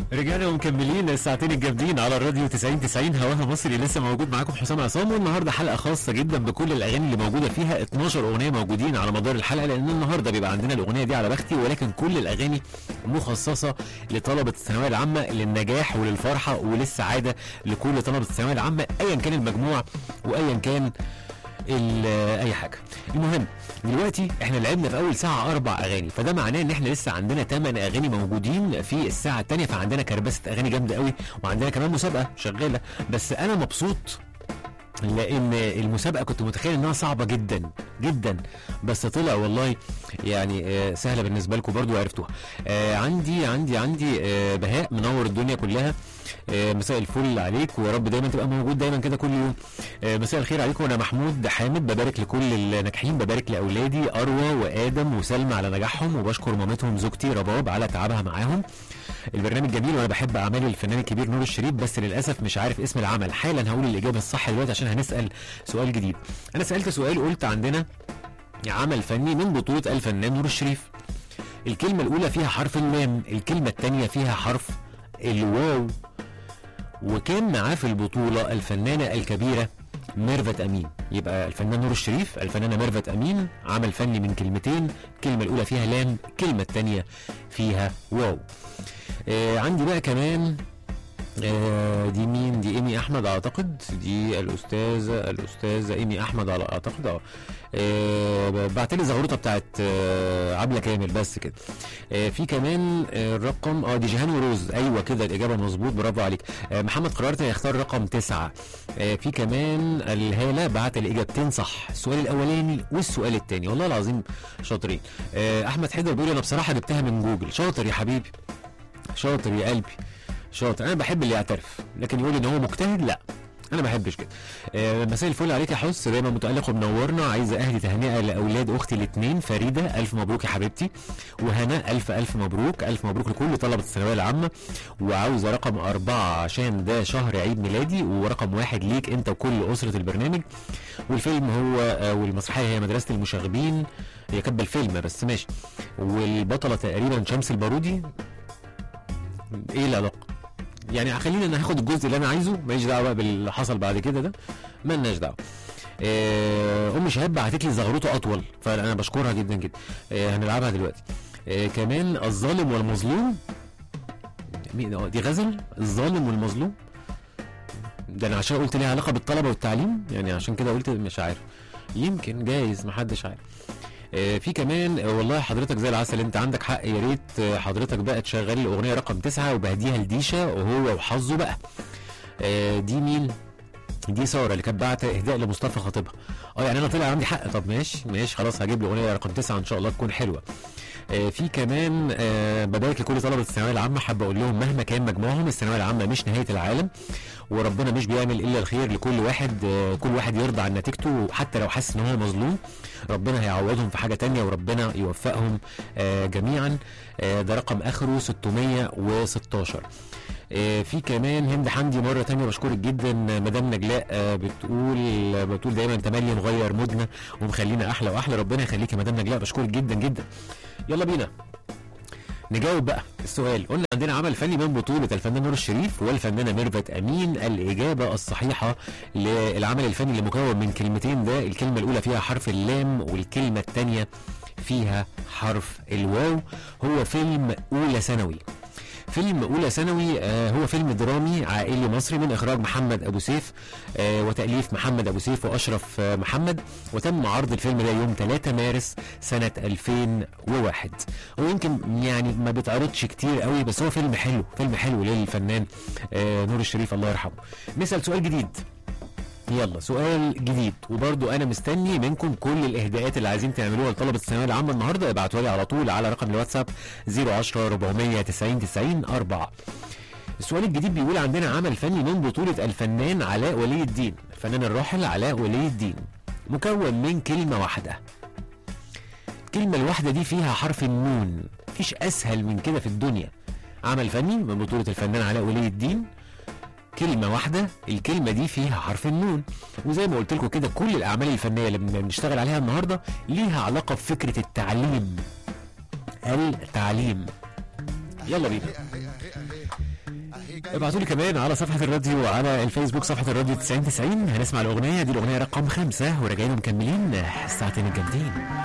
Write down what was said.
رجعنا ومكملين الساعتين الجامدين على الراديو 90 هواها مصري. لسه موجود معاكم حسام عصام، والنهارده حلقه خاصه جدا بكل الاغاني اللي موجوده فيها. 12 اغنيه موجودين على مدار الحلقه، لان النهارده بيبقى عندنا الاغنيه دي على بختي، ولكن كل الاغاني مخصصه لطلبه الثانويه العامه، للنجاح وللفرحه وللسعاده لكل طلبه الثانويه العامه، ايا كان المجموع وايا كان اي حاجه. المهم دلوقتي احنا لعبنا في اول ساعه 4 اغاني، فده معناه ان احنا لسه عندنا 8 اغاني موجودين في الساعه الثانيه، فعندنا كربسه اغاني جامده قوي، وعندنا كمان مسابقه شغاله. بس انا مبسوط لان المسابقه كنت متخيل انها صعبه جدا جدا، بس طلع والله يعني سهله بالنسبه لكم برضو وعرفتوها. عندي بهاء منور الدنيا كلها. مساء الفل عليك، ويا رب دايما تبقى موجود دايما كده كل يوم. مساء الخير عليكم، انا محمود حامد، ببارك لكل الناجحين، ببارك لاولادي اروى وادم وسلمى على نجاحهم، وبشكر مامتهم زوجتي رباب على تعبها معاهم. البرنامج جميل، وانا بحب اعمال الفنان الكبير نور الشريف، بس للاسف مش عارف اسم العمل. حالا هقول الاجابه الصح دلوقتي عشان هنسال سؤال جديد. انا سالت سؤال قلت عندنا عمل فني من بطوله الفنان نور الشريف. الكلمه الاولى فيها حرف اللام، الكلمه الثانيه فيها حرف الواو، وكان معاه في البطوله الفنانه الكبيره ميرفت امين. يبقى الفنان نور الشريف، الفنانه ميرفت امين، عمل فني من كلمتين، الكلمه الاولى فيها لام، الكلمه الثانيه فيها واو. عندي بقى كمان دي مين؟ دي ايمي احمد اعتقد، دي الاستاذه ايمي احمد على اعتقد. بعتلي زغروطه بتاعت عبله كامل بس كده. في كمان الرقم دي جيهان وروز، ايوه كده الاجابه مظبوط، برافو عليك. محمد قررت يختار رقم 9. في كمان الهاله بعت الاجابتين صح، السؤال الاولاني والسؤال الثاني، والله العظيم شاطرين. احمد حيدر بيقول انا بصراحه جبتها من جوجل. شاطر يا حبيبي، شاطر يا قلبي، شاطر. انا بحب اللي يعترف، لكن يقول ان هو مجتهد لا، انا ما بحبش كده. مساء الفل عليك يا حس، دايما متالق ومنورنا. عايزه اهدي تهنئه لاولاد اختي الاثنين، فريده الف مبروك يا حبيبتي، وهنا الف مبروك، الف مبروك لكل طلبه الثانويه العامه. وعاوزه رقم 4 عشان ده شهر عيد ميلادي، ورقم 1 ليك انت وكل اسره البرنامج. والفيلم هو والمسرحيه هي مدرسه المشاغبين، هي كاتبه الفيلم بس ماشي. والبطله تقريبا شمس البارودي. ايه العلاقه يعني؟ خلينا انا هاخد الجزء اللي انا عايزه، ماليش دعوه بقى باللي حصل بعد كده، ده مالناش دعوه. ام شهاب بعتت لي زغروطه اطول، فانا بشكرها جدا جدا. هنلعبها دلوقتي. كمان الظالم والمظلوم، مين دي؟ غزل الظالم والمظلوم. ده انا عشان قلت ليها علاقه بالطلبه والتعليم يعني، عشان كده قلت مش عارف، يمكن جايز محدش عارف. في كمان والله حضرتك زي العسل، انت عندك حق، يا ريت حضرتك بقى تشغلي الاغنيه رقم 9 وبهديها لديشا وهو وحظه بقى. دي مين؟ دي ساره اللي كانت بعت اهداء لمصطفى خطيبها. يعني انا طلع عندي حق. طب ماشي خلاص، هجيب الاغنيه رقم 9 ان شاء الله تكون حلوه. في كمان ببارك لكل طلبه الثانويه العامه، حابه اقول لهم مهما كان مجموعهم الثانويه العامه مش نهايه العالم، وربنا مش بيعمل الا الخير لكل واحد. كل واحد يرضى عن نتيجته، حتى لو حاسس ان هو مظلوم ربنا هيعوضهم في حاجه تانية، وربنا يوفقهم جميعا. ده رقم اخره 616. في كمان هند حمدي مره تانية، بشكرك جدا. مدام نجلاء بتقول دايما تملي مغير مودنا ومخلينا احلى واحلى، ربنا يخليك يا مدام نجلاء، بشكرك جدا جدا. يلا بينا نجاوب بقى السؤال. قلنا عندنا عمل فني من بطولة الفنان نور الشريف والفنانة ميرفت أمين. الإجابة الصحيحة للعمل الفني اللي مكون من كلمتين ده، الكلمة الأولى فيها حرف اللام والكلمة الثانية فيها حرف الواو. هو فيلم أولى ثانوي. فيلم أولى ثانوي هو فيلم درامي عائلي مصري من إخراج محمد أبو سيف وتأليف محمد أبو سيف وأشرف محمد، وتم عرض الفيلم ده يوم 3 مارس سنة 2001. ويمكن يعني ما بيتعرضش كتير قوي، بس هو فيلم حلو، فيلم حلو للفنان نور الشريف الله يرحمه. نسأل سؤال جديد، يلا سؤال جديد، وبرضو انا مستني منكم كل الاهداءات اللي عايزين تعملوها لطلبه الثانويه العامه النهارده، ابعتوها لي على طول على رقم الواتساب 010 490 90 4. السؤال الجديد بيقول عندنا عمل فني من بطوله الفنان علاء ولي الدين، الفنان الراحل علاء ولي الدين، مكون من كلمه واحده. الكلمه الواحده دي فيها حرف النون، مفيش اسهل من كده في الدنيا. عمل فني من بطوله الفنان علاء ولي الدين، كلمة واحدة، الكلمة دي فيها حرف النون. وزي ما قلت لكم كده كل الأعمال الفنية اللي بنشتغل عليها النهاردة ليها علاقة بفكرة التعليم. يلا بينا. ابعتوا لي كمان على صفحه الراديو وعلى الفيسبوك صفحه الراديو 9090. هنسمع الاغنيه دي، الاغنيه رقم 5 وراجعين مكملين الساعتين الجامدين.